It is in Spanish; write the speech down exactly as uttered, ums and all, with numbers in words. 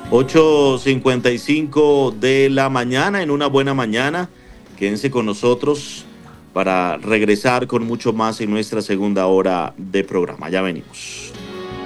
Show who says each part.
Speaker 1: ocho cincuenta y cinco de la mañana, en una buena mañana. Quédense con nosotros para regresar con mucho más en nuestra segunda hora de programa. Ya venimos.